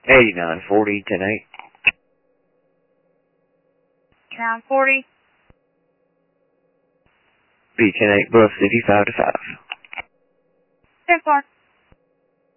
8940, 10-8. 940. B 10-8, Bluff City, 5 to 5. 10-4.